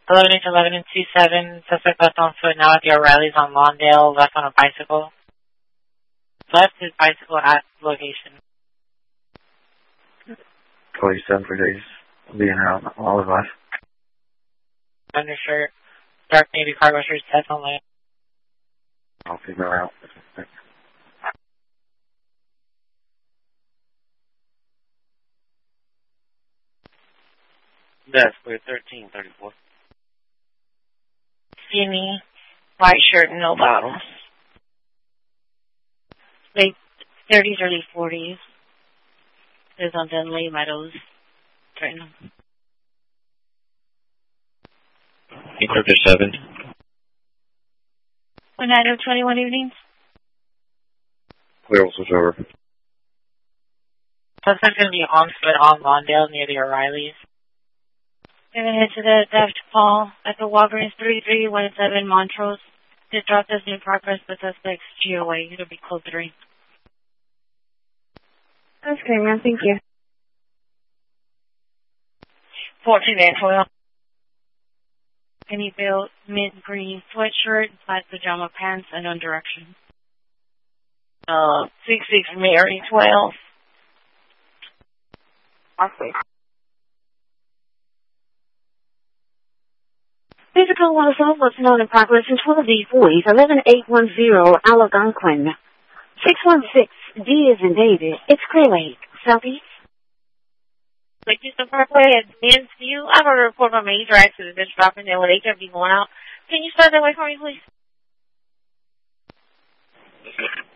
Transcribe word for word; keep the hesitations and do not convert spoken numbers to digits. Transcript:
eleven H eleven and two seven, suspect left on foot now at the O'Reilly's on Lawndale, left on a bicycle. Left his bicycle at location. forty-seven for days. Being out all of us. Undershirt, dark navy cargo shirt, definitely. I'll figure out. That's for thirteen thirty-four. Skinny, white shirt, no bottles. Late thirties, early forties. Lives on Dunley Meadows. Right now. Encryptor seven. One nine oh twenty-one evenings. Clear was over. Suspect's going to be on foot on Lawndale near the O'Reilly's. They're going to head to the theft call at the Walgreens three three one seven Montrose. Just dropped us in progress with suspect's G O A. It'll be code three. That's great, man. Thank you. fourteen and twelve. Penny built mint green sweatshirt, black pajama pants, and on direction. Uh, six six Mary twelve. Okay. Physical one assault was known in progress in twelve D forties, eleven eight one zero Algonquin. six one six D is in David. It's Clear Lake, Southeast. Like you said, Parkway at Mansfield. I have a report of a major accident that's dropping there with H I V going out. Can you start that way for me, please?